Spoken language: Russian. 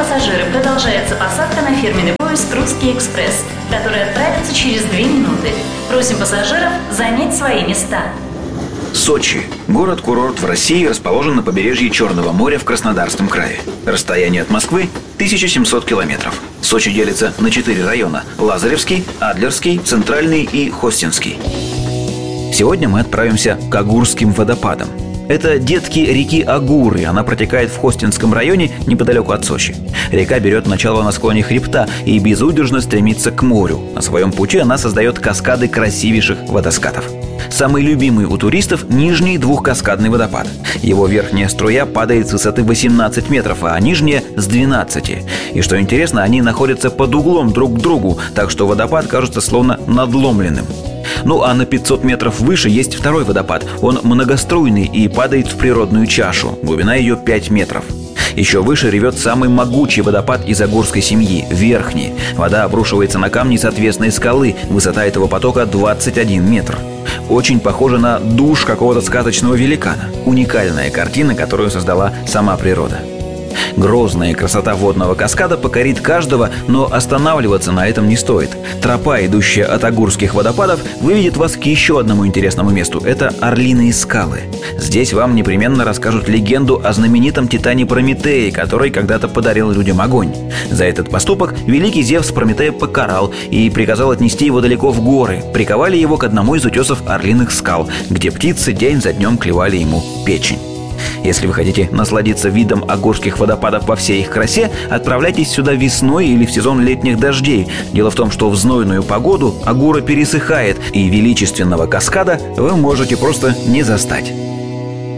пассажиры, продолжается посадка на фирменный поезд «Русский экспресс», который отправится через 2 минуты. Просим пассажиров занять свои места. Сочи. Город-курорт в России, расположен на побережье Черного моря в Краснодарском крае. Расстояние от Москвы 1700 километров. Сочи делится на 4 района: Лазаревский, Адлерский, Центральный и Хостинский. Сегодня мы отправимся к Агурским водопадам. Это детки реки Агуры. Она протекает в Хостинском районе неподалеку от Сочи. Река берет начало на склоне хребта и безудержно стремится к морю. На своем пути она создает каскады красивейших водоскатов. Самый любимый у туристов – нижний двухкаскадный водопад. Его верхняя струя падает с высоты 18 метров, а нижняя – с 12. И что интересно, они находятся под углом друг к другу, так что водопад кажется словно надломленным. Ну а на 500 метров выше есть второй водопад. Он многоструйный и падает в природную чашу. Глубина ее 5 метров. Еще выше ревет самый могучий водопад из агурской семьи – Верхний. Вода обрушивается на камни с отвесной скалы. Высота этого потока 21 метр. Очень похоже на душ какого-то сказочного великана. Уникальная картина, которую создала сама природа. Грозная красота водного каскада покорит каждого, но останавливаться на этом не стоит. Тропа, идущая от Агурских водопадов, выведет вас к еще одному интересному месту. Это Орлиные скалы. Здесь вам непременно расскажут легенду о знаменитом титане Прометее, который когда-то подарил людям огонь. За этот поступок великий Зевс Прометея покарал и приказал отнести его далеко в горы. Приковали его к одному из утесов Орлиных скал, где птицы день за днем клевали ему печень. Если вы хотите насладиться видом Агурских водопадов во всей их красе, отправляйтесь сюда весной или в сезон летних дождей. Дело в том, что в знойную погоду Агура пересыхает, и величественного каскада вы можете просто не застать.